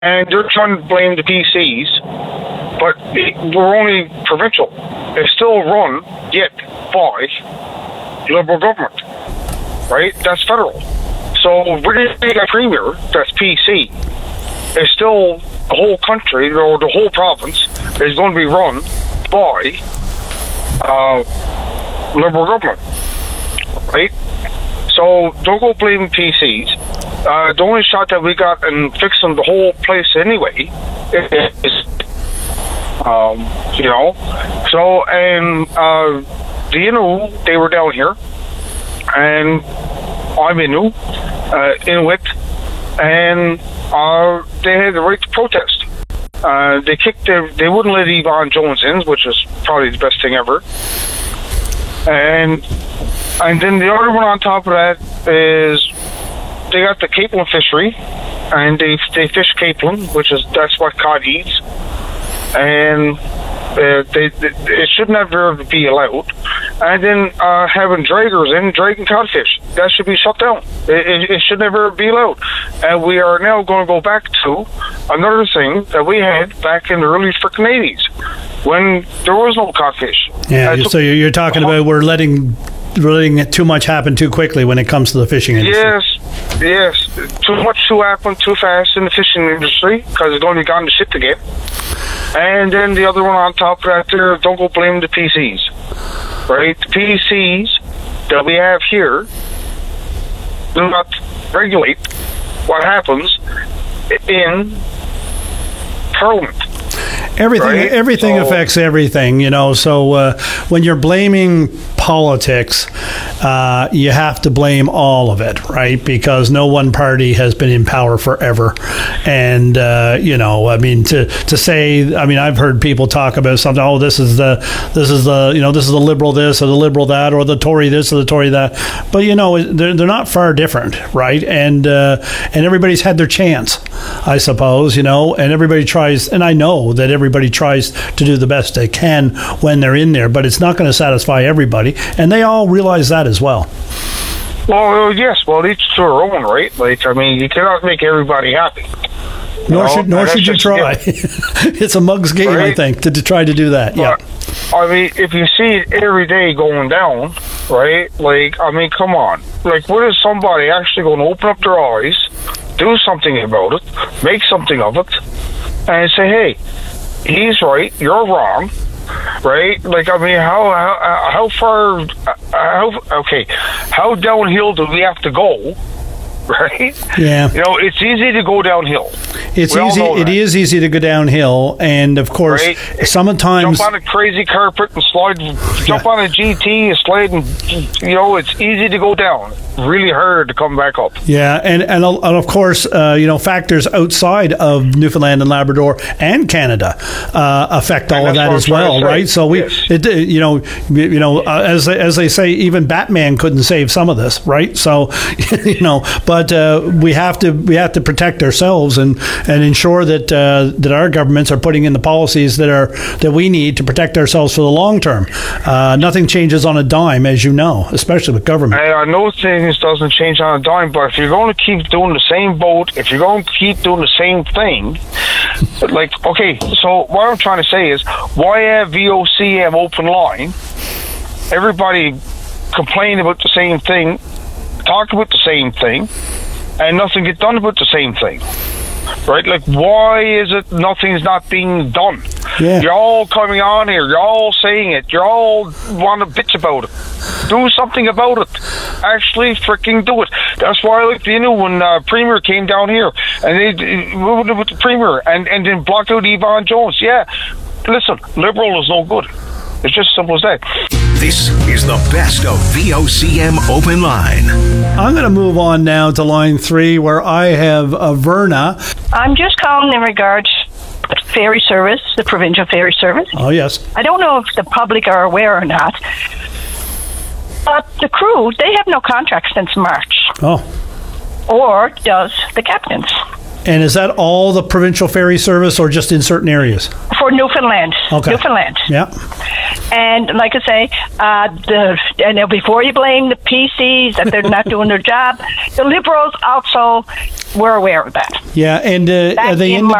And they're trying to blame the PCs, but we're only provincial. It's still run, yet, by Liberal government, right? That's federal. So we're going to take a premier that's PC. It's still the whole country, or the whole province, is going to be run by Liberal government, right? So don't go blaming PCs. The only shot that we got in fixing the whole place anyway is, So, and the Innu, they were down here, and I'm Inuit, and they had the right to protest. They wouldn't let Yvonne Jones in, which is probably the best thing ever. And then the other one on top of that is they got the capelin fishery, and they fish capelin, that's what cod eats, and it should never be allowed. And then having dragging codfish, that should be shut down. It should never be allowed. And we are now going to go back to another thing that we had back in the early frickin' 80s, when there was no codfish. Yeah, so you're talking about we're letting too much happen too quickly when it comes to the fishing industry. Yes. Too much to happen too fast in the fishing industry, because it's going to be gone to shit again. And then the other one on top of that there, don't go blame the PCs. Right? The PCs that we have here do not regulate what happens in Parliament. Everything affects everything, so when you're blaming politics, you have to blame all of it, right? Because no one party has been in power forever. And to say, I've heard people talk about something, this is the Liberal this or the Liberal that, or the Tory this or the Tory that, but they're not far different, right? And everybody's had their chance, I suppose, and everybody tries, and I know that everybody tries to do the best they can when they're in there, but it's not going to satisfy everybody, and they all realize that as well. Well, yes. Well, each to their own, right? You cannot make everybody happy. Nor should you try. It's a mug's game, right? I think, to try to do that. Yeah. If you see it every day going down, right? Come on. When is somebody actually going to open up their eyes, do something about it, make something of it, and say, hey, he's right, you're wrong, right? How downhill do we have to go, right? Yeah. It's easy to go downhill. It is easy to go downhill, and of course, right? Sometimes jump on a crazy carpet and slide, jump on a GT and slide, and it's easy to go down. Really hard to come back up. Yeah, and of course, factors outside of Newfoundland and Labrador and Canada affect all of that as well, right? So as they say, even Batman couldn't save some of this, right? So but we have to protect ourselves and ensure that our governments are putting in the policies that we need to protect ourselves for the long term. Nothing changes on a dime, as you know, especially with government. I know things doesn't change on a dime, but if you're going to keep doing the same boat, if you're going to keep doing the same thing, so what I'm trying to say is, why have VOCM open line? Everybody complain about the same thing, talk about the same thing, and nothing get done about the same thing. Right? Why is it nothing's not being done? Yeah. You're all coming on here. You're all saying it. You all want to bitch about it. Do something about it. Actually freaking do it. That's why when Premier came down here and they moved with the Premier and then blocked out Yvonne Jones. Yeah. Listen, Liberal is no good. It's just simple as that. This is the best of VOCM Open Line. I'm going to move on now to line 3, where I have Verna. I'm just calling in regards to ferry service, the provincial ferry service. Oh, yes. I don't know if the public are aware or not, but the crew, they have no contract since March. Oh. Or does the captains. And is that all the provincial ferry service or just in certain areas? For Newfoundland. Okay. Newfoundland. Yeah. And like I say, before you blame the PCs that they're not doing their job, the Liberals also were aware of that. Yeah, and are they